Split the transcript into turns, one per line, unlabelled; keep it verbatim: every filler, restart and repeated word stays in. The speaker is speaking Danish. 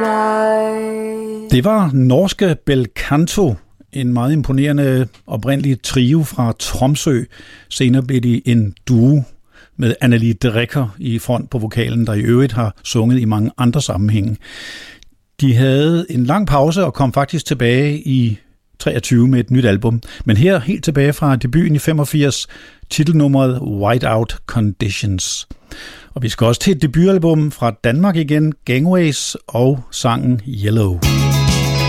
night.
Det var norske Belcanto, en meget imponerende oprindelig trio fra Tromsø. Senere blev de en duo med Annelie Drecker i front på vokalen, der i øvrigt har sunget i mange andre sammenhænge. De havde en lang pause og kom faktisk tilbage i treogtyve med et nyt album. Men her helt tilbage fra debuten i femogfirs, titelnummeret Whiteout Conditions. Og vi skal også til et debutalbum fra Danmark igen, Gangways og sangen Yellow.